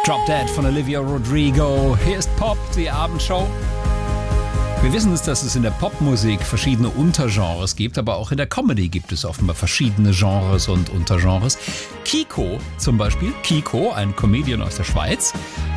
Drop Dead von Olivia Rodrigo. Hier ist Pop, die Abendshow. Wir wissen es, dass es in der Popmusik verschiedene Untergenres gibt, aber auch in der Comedy gibt es offenbar verschiedene Genres und Untergenres. Kiko zum Beispiel, Kiko, ein Comedian aus der Schweiz,